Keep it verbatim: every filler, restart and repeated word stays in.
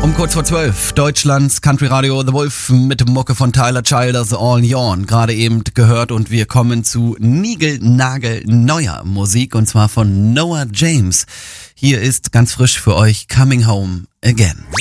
Um kurz vor zwölf, Deutschlands Country Radio The Wolf mit Mucke von Tyler Childers, All Yawn, gerade eben gehört, und wir kommen zu niegelnagelneuer Musik, und zwar von Noah James. Hier ist ganz frisch für euch Coming Home Again.